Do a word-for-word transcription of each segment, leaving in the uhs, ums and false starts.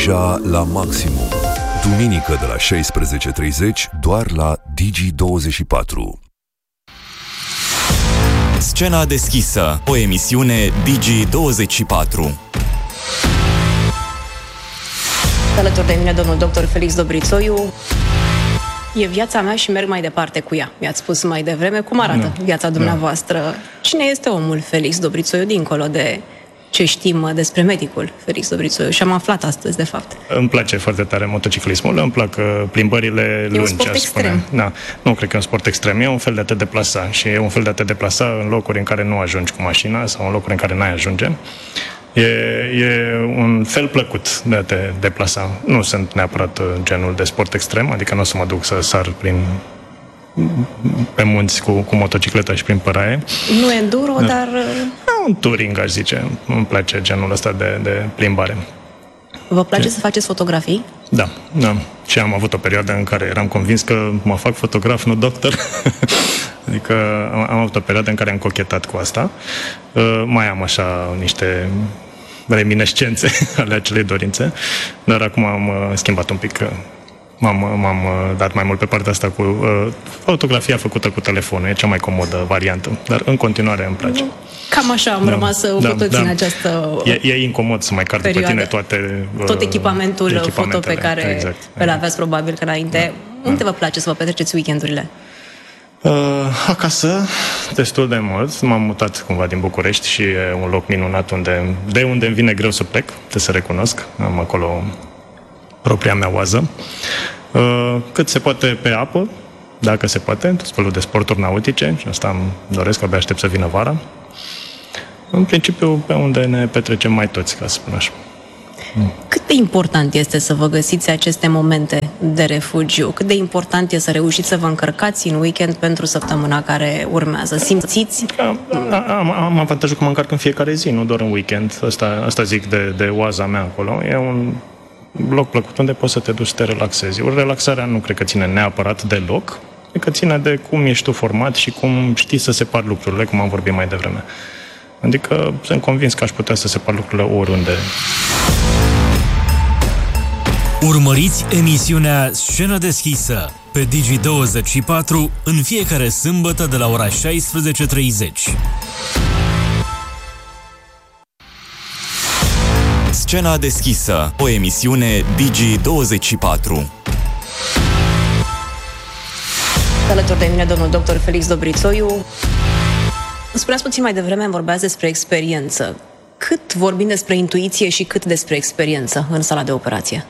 deja la maximum. Duminică de la șaisprezece și treizeci doar la Digi douăzeci și patru. Scena deschisă, o emisiune Digi douăzeci și patru. Alături de mine domnul doctor Felix Dobrițoiu. E viața mea și merg mai departe cu ea. Mi-ați spus mai devreme cum arată no. viața dumneavoastră. No. Cine este omul Felix Dobrițoiu dincolo de ce știm despre medicul Felix Dobrițoiu? Și am aflat astăzi, de fapt. Îmi place foarte tare motociclismul, îmi plac plimbările lungi. E un sport extrem. Da. Nu cred că e un sport extrem, e un fel de a te deplasa. Și e un fel de a te deplasa în locuri în care nu ajungi cu mașina sau în locuri în care n-ai ajunge. E, e un fel plăcut de a te deplasa. Nu sunt neapărat genul de sport extrem, adică nu o să mă duc să sar prin pe munți cu, cu motocicleta și prin păraie. Nu enduro, da. dar... Un touring, aș zice. Îmi place genul ăsta de, de plimbare. Vă place să faceți fotografii? Da, da. Și am avut o perioadă în care eram convins că mă fac fotograf, nu doctor. Adică am, am avut o perioadă în care am cochetat cu asta. Uh, mai am așa niște reminiscențe ale acelei dorințe, dar acum am uh, schimbat un pic. Uh, M-am, m-am dat mai mult pe partea asta cu uh, fotografia făcută cu telefonul. E cea mai comodă variantă, dar în continuare îmi place. Cam așa am da, rămas da, cu toți da. în această e, e incomod să mai car după tine toate... Uh, Tot echipamentul foto pe care exact, îl aveați probabil că înainte. Da, Unde da. vă place să vă petreceți weekendurile? Uh, acasă, destul de mult. M-am mutat cumva din București și e un loc minunat unde, de unde îmi vine greu să plec, trebuie să recunosc. Am acolo propria mea oază. Cât se poate pe apă, dacă se poate, tot felul de sporturi nautice, și asta îmi doresc, abia aștept să vină vara. În principiu, pe unde ne petrecem mai toți, ca să spun așa. Cât de important este să vă găsiți aceste momente de refugiu? Cât de important este să reușiți să vă încărcați în weekend pentru săptămâna care urmează? Simțiți? Am, am avantajul că mă încarc în fiecare zi, nu doar în weekend. Asta, asta zic de, de oaza mea acolo. E un loc plăcut unde poți să te duci să te relaxezi. O relaxarea nu cred că ține neapărat de loc, cred că ține de cum ești tu format și cum știi să separi lucrurile, cum am vorbit mai devreme. Adică sunt convins că aș putea să separ lucrurile oriunde. Urmăriți emisiunea Scenă deschisă pe Digi douăzeci și patru în fiecare sâmbătă de la ora șaisprezece și treizeci. Scena deschisă, o emisiune Digi douăzeci și patru. Alături de mine domnul doctor Felix Dobrițoiu. Spuneați puțin mai devreme, vorbeați despre experiență. Cât vorbim despre intuiție și cât despre experiență în sala de operație?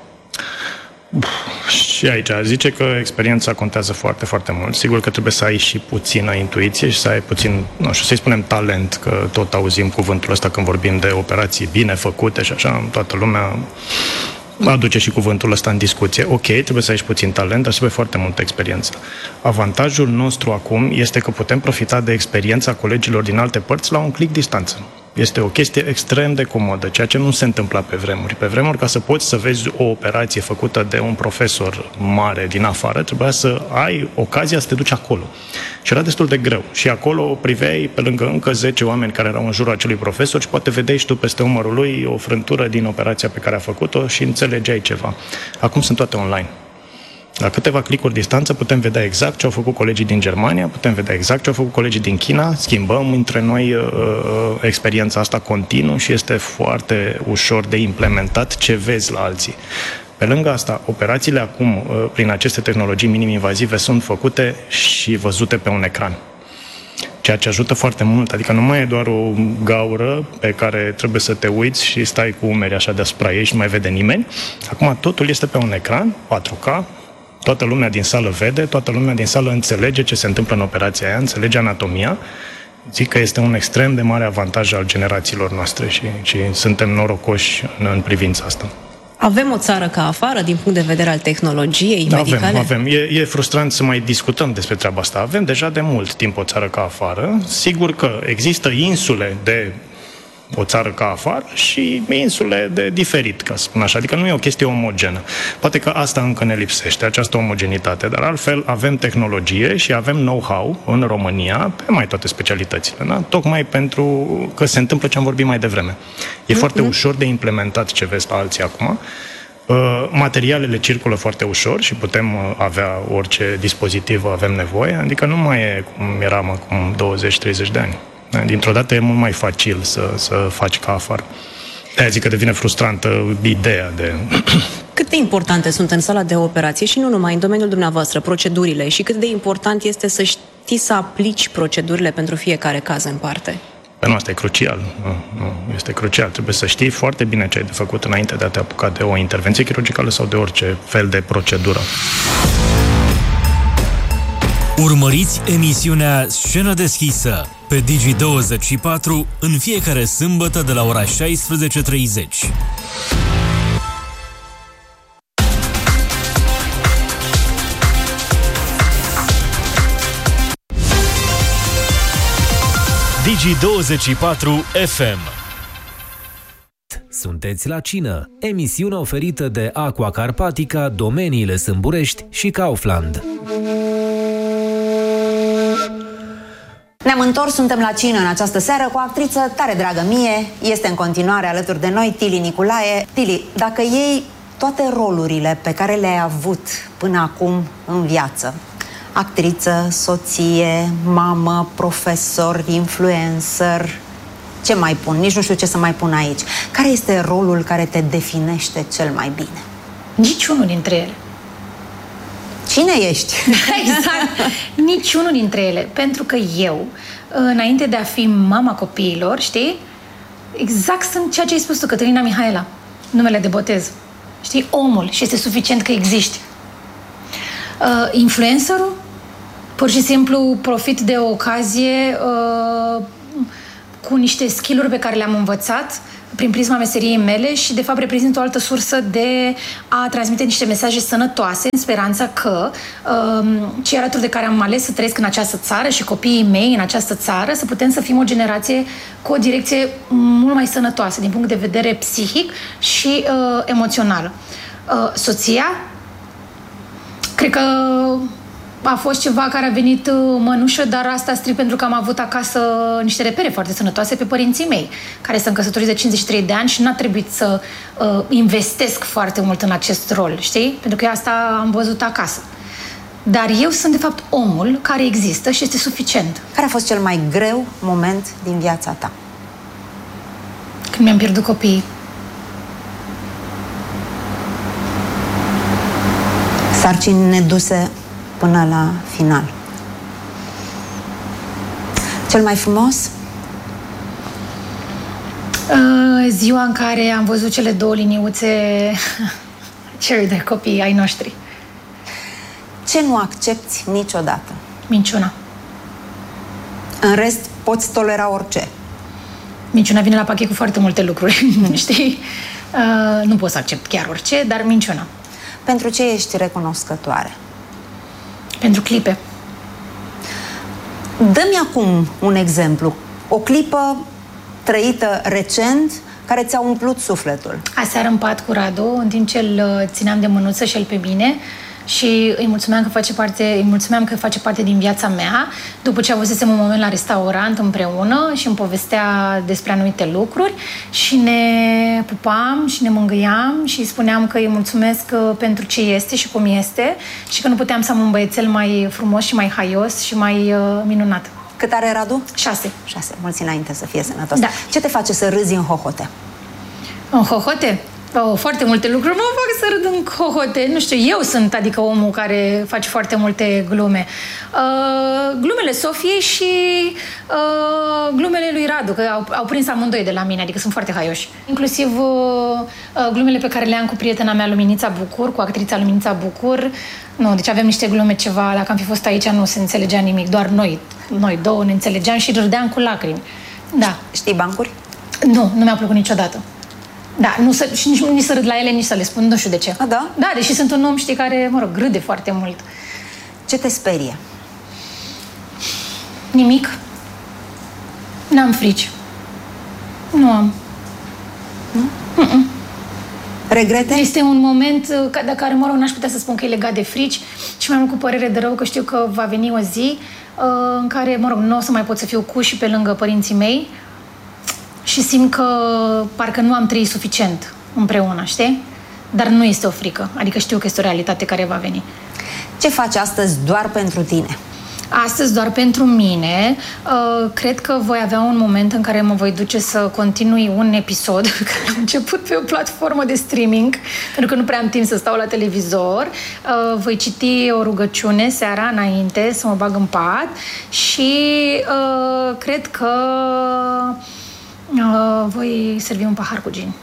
Și aici zice că experiența contează foarte, foarte mult. Sigur că trebuie să ai și puțină intuiție și să ai puțin, nu știu, să-i spunem talent, că tot auzim cuvântul ăsta când vorbim de operații bine făcute și așa, toată lumea aduce și cuvântul ăsta în discuție. Ok, trebuie să ai și puțin talent, dar trebuie foarte multă experiență. Avantajul nostru acum este că putem profita de experiența colegilor din alte părți la un click distanță. Este o chestie extrem de comodă, ceea ce nu se întâmpla pe vremuri. Pe vremuri, ca să poți să vezi o operație făcută de un profesor mare din afară, trebuia să ai ocazia să te duci acolo. Și era destul de greu. Și acolo priveai pe lângă încă zece oameni care erau în jurul acelui profesor și poate vedeai și tu peste umărul lui o frântură din operația pe care a făcut-o și înțelegeai ceva. Acum sunt toate online. La câteva clicuri distanță putem vedea exact ce au făcut colegii din Germania, putem vedea exact ce au făcut colegii din China, schimbăm între noi uh, experiența asta continuu și este foarte ușor de implementat ce vezi la alții. Pe lângă asta, operațiile acum, uh, prin aceste tehnologii minim-invazive, sunt făcute și văzute pe un ecran. Ceea ce ajută foarte mult, adică nu mai e doar o gaură pe care trebuie să te uiți și stai cu umerii așa deasupra ei și nu mai vede nimeni. Acum totul este pe un ecran, patru K, toată lumea din sală vede, toată lumea din sală înțelege ce se întâmplă în operația aia, înțelege anatomia. Zic că este un extrem de mare avantaj al generațiilor noastre și, și suntem norocoși în, în privința asta. Avem o țară ca afară din punct de vedere al tehnologiei medicale? Avem, avem. E, e frustrant să mai discutăm despre treaba asta. Avem deja de mult timp o țară ca afară. Sigur că există insule de o țară ca afară și insule de diferit, ca să spun așa. Adică nu e o chestie omogenă. Poate că asta încă ne lipsește, această omogenitate, dar altfel avem tehnologie și avem know-how în România pe mai toate specialitățile, da? Tocmai pentru că se întâmplă ce am vorbit mai devreme. E mm-hmm. foarte ușor de implementat ce vezi la alții acum. Materialele circulă foarte ușor și putem avea orice dispozitiv avem nevoie, adică nu mai e cum eram acum douăzeci treizeci de ani. Dintr-o dată e mult mai facil să, să faci ca afară. De-aia zic că devine frustrantă ideea de... Cât de importante sunt în sala de operație și nu numai în domeniul dumneavoastră, procedurile, și cât de important este să știi să aplici procedurile pentru fiecare caz în parte? Nu, asta e crucial. Nu, nu, este crucial. Trebuie să știi foarte bine ce ai de făcut înainte de a te apuca de o intervenție chirurgicală sau de orice fel de procedură. Urmăriți emisiunea Scenă deschisă pe Digi douăzeci și patru în fiecare sâmbătă de la ora șaisprezece treizeci. Digi douăzeci și patru F M. Sunteți la cină, emisiune oferită de Aqua Carpatica, Domeniile Sâmburești și Kaufland. Ne-am întors, suntem la cină în această seară cu o actriță tare dragă mie. Este în continuare alături de noi Tili Niculae. Tili, dacă iei toate rolurile pe care le-ai avut până acum în viață, actriță, soție, mamă, profesor, influencer, ce mai pun? Nici nu știu ce să mai pun aici. Care este rolul care te definește cel mai bine? Niciunul dintre ele. Cine ești? Exact, niciunul dintre ele. Pentru că eu, înainte de a fi mama copiilor, știi, exact sunt ceea ce ai spus tu, Cătălina Mihaela, numele de botez. Știi, omul, și este suficient că existi. Uh, influencerul, pur și simplu profit de o ocazie uh, cu niște skill-uri pe care le-am învățat prin prisma meseriei mele și de fapt reprezintă o altă sursă de a transmite niște mesaje sănătoase în speranța că um, cei alături de care am ales să trăiesc în această țară și copiii mei în această țară să putem să fim o generație cu o direcție mult mai sănătoasă din punct de vedere psihic și uh, emoțional. Uh, soția, cred că a fost ceva care a venit mănușă, dar asta strict pentru că am avut acasă niște repere foarte sănătoase pe părinții mei, care sunt căsătoriți de cincizeci și trei de ani și n-a trebuit să uh, investesc foarte mult în acest rol, știi? Pentru că asta am văzut acasă. Dar eu sunt, de fapt, omul care există și este suficient. Care a fost cel mai greu moment din viața ta? Când mi-am pierdut copiii. Sarcini neduse până la final. Cel mai frumos? Uh, ziua în care am văzut cele două liniuțe cer de copii ai noștri. Ce nu accepti niciodată? Minciuna. În rest, poți tolera orice. Minciuna vine la pachet cu foarte multe lucruri, știi? Uh, nu pot să accept chiar orice, dar minciuna. Pentru ce ești recunoscătoare? Pentru clipe. Dă-mi acum un exemplu. O clipă trăită recent care ți-a umplut sufletul. Aseară în pat cu Radu, în timp ce îl țineam de mânuță și el pe mine și îi mulțumeam că face parte, îi mulțumeam că face parte din viața mea, după ce avusesem un moment la restaurant împreună și îmi povestea despre anumite lucruri și ne pupam și ne mângâiam și îi spuneam că îi mulțumesc pentru ce este și cum este și că nu puteam să am un băiețel mai frumos și mai haios și mai uh, minunat. Cât are Radu? Șase. Șase. Mulți înainte să fie sănătos. Da. Ce te face să râzi în hohote? În hohote? Oh, foarte multe lucruri mă fac să râd în hohote. Nu știu, eu sunt, adică omul care face foarte multe glume. Uh, glumele Sofiei și uh, glumele lui Radu, că au, au prins amândoi de la mine, adică sunt foarte haioși. Inclusiv uh, glumele pe care le am cu prietena mea, Luminița Bucur, cu actrița Luminița Bucur. Nu, deci avem niște glume ceva, dacă am fi fost aici nu se înțelegea nimic, doar noi, noi două ne înțelegeam și râdeam cu lacrimi. Da. Știi bancuri? Nu, nu mi-a plăcut niciodată. Da, nu să, și nici, nici să râd la ele, nici să le spun, nu știu de ce. A, da? Da, deși sunt un om, știi, care, mă rog, râde foarte mult. Ce te sperie? Nimic. N-am frici. Nu am. Nu? Mm-mm. Regrete? Este un moment de care, mă rog, n-aș putea să spun că e legat de frici și mai mult cu părere de rău că știu că va veni o zi uh, în care, mă rog, nu o să mai pot să fiu cu și pe lângă părinții mei și simt că parcă nu am trăit suficient împreună, știi? dar nu este o frică. Adică știu că este o realitate care va veni. Ce faci astăzi doar pentru tine? Astăzi doar pentru mine. Uh, cred că voi avea un moment în care mă voi duce să continui un episod care am început pe o platformă de streaming, pentru că nu prea am timp să stau la televizor. Uh, voi citi o rugăciune seara înainte să mă bag în pat și uh, cred că uh, voi servi un pahar cu gin.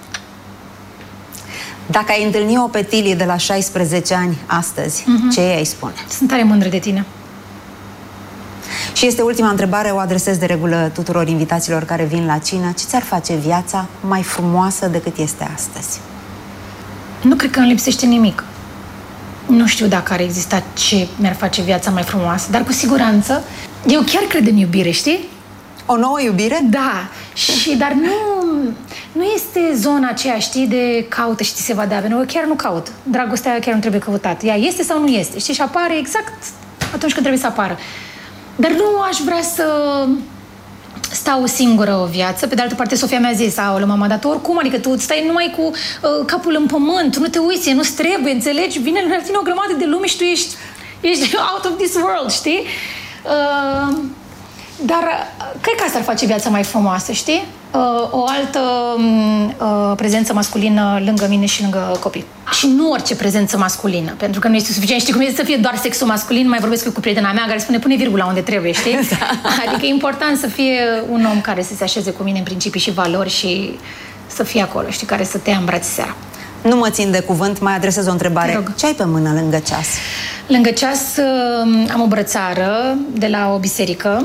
Dacă ai întâlni-o pe Tili de la șaisprezece ani astăzi, uh-huh. ce i-ai spune? Sunt tare mândră de tine. Și este ultima întrebare, o adresez de regulă tuturor invitaților care vin la cină. Ce ți-ar face viața mai frumoasă decât este astăzi? Nu cred că îmi lipsește nimic. Nu știu dacă ar exista ce mi-ar face viața mai frumoasă, dar cu siguranță eu chiar cred în iubire, știi? O nouă iubire? Da, și dar nu, nu este zona aceea, știi, de caută și ți se va da. Pentru că chiar nu caut. Dragostea chiar nu trebuie căutată. Ea este sau nu este, știi? Și apare exact atunci când trebuie să apară. Dar nu aș vrea să stau singură o viață. Pe de altă parte, Sofia mi-a zis, aoleu, mama, dar tu oricum, adică tu stai numai cu uh, capul în pământ, tu nu te uiți, nu-ți trebuie, înțelegi? Vine la tine o grămadă de lume și tu ești, ești out of this world, știi? Uh, dar uh, cred că asta ar face viața mai frumoasă, știi? Uh, o altă uh, prezență masculină lângă mine și lângă copii. Și nu orice prezență masculină, pentru că nu este suficient. Știi cum este să fie doar sexul masculin? Mai vorbesc cu prietena mea care spune, pune virgula unde trebuie, știi? Da. Adică e important să fie un om care să se așeze cu mine în principii și valori și să fie acolo, știi, care să te ia în brațe seara. Nu mă țin de cuvânt, mai adresez o întrebare. Ce ai pe mână lângă ceas? Lângă ceas am o brățară de la o biserică.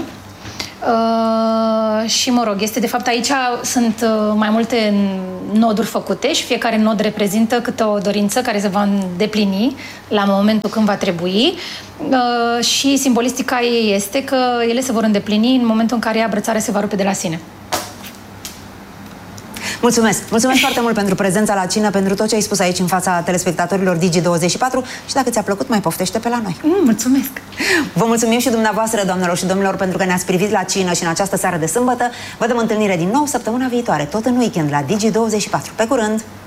Uh, și mă rog, este de fapt aici sunt uh, mai multe noduri făcute și fiecare nod reprezintă câte o dorință care se va îndeplini la momentul când va trebui uh, și simbolistica ei este că ele se vor îndeplini în momentul în care ea brățarea se va rupe de la sine. Mulțumesc! Mulțumesc foarte mult pentru prezența la cină, pentru tot ce ai spus aici în fața telespectatorilor Digi douăzeci și patru și dacă ți-a plăcut, mai poftește pe la noi. Mm, mulțumesc! Vă mulțumim și dumneavoastră, doamnelor și domnilor, pentru că ne-ați privit la cină și în această seară de sâmbătă. Vă dăm întâlnire din nou săptămâna viitoare, tot în weekend la Digi douăzeci și patru. Pe curând!